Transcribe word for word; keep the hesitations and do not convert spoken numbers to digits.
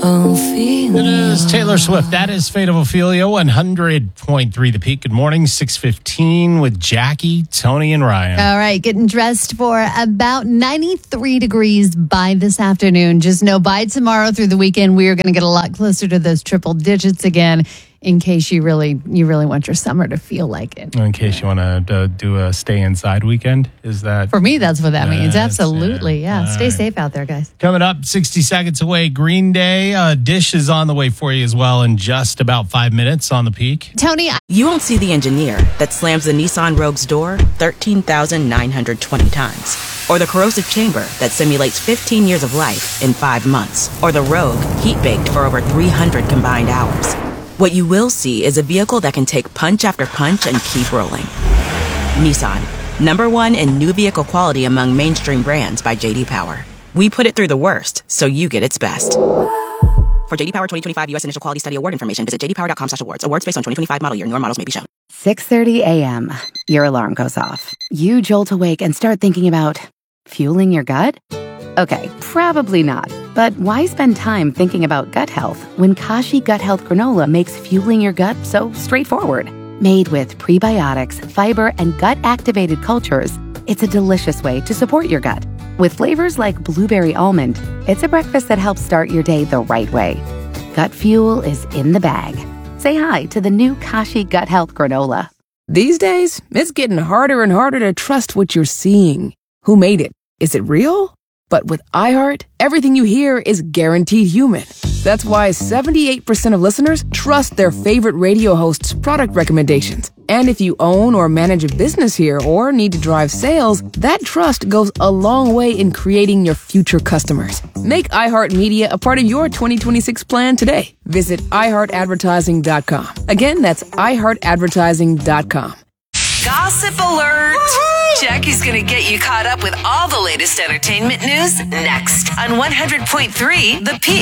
Ophelia. It is Taylor Swift. That is Fate of Ophelia, one hundred point three The Peak. Good morning, six fifteen with Jackie, Tony, and Ryan. All right, getting dressed for about ninety-three degrees by this afternoon. Just know by tomorrow through the weekend, we are going to get a lot closer to those triple digits again, in case you really you really want your summer to feel like it. In case you want to uh, do a stay inside weekend, is that? For me, that's what that means. That's Absolutely, it. yeah. All Stay right. safe out there, guys. Coming up, sixty seconds away, Green Day. Uh, Dish is on the way for you as well in just about five minutes on The Peak. Tony, You won't see the engineer that slams the Nissan Rogue's door thirteen thousand nine hundred twenty times. Or the corrosive chamber that simulates fifteen years of life in five months. Or the Rogue heat-baked for over three hundred combined hours. What you will see is a vehicle that can take punch after punch and keep rolling. Nissan, number one in new vehicle quality among mainstream brands by J D Power. We put it through the worst, so you get its best. For J D Power twenty twenty-five U S Initial Quality Study Award information, visit j d power dot com slash awards. Awards based on twenty twenty-five model year. Newer models may be shown. six thirty a.m. Your alarm goes off. You jolt awake and start thinking about fueling your gut? Okay, probably not. But why spend time thinking about gut health when Kashi Gut Health Granola makes fueling your gut so straightforward? Made with prebiotics, fiber, and gut-activated cultures, it's a delicious way to support your gut. With flavors like blueberry almond, it's a breakfast that helps start your day the right way. Gut fuel is in the bag. Say hi to the new Kashi Gut Health Granola. These days, it's getting harder and harder to trust what you're seeing. Who made it? Is it real? But with iHeart, everything you hear is guaranteed human. That's why seventy-eight percent of listeners trust their favorite radio host's product recommendations. And if you own or manage a business here or need to drive sales, that trust goes a long way in creating your future customers. Make iHeartMedia a part of your twenty twenty-six plan today. Visit i heart advertising dot com. Again, that's i heart advertising dot com. Gossip alert! Jackie's gonna get you caught up with all the latest entertainment news next on one hundred point three The Peak.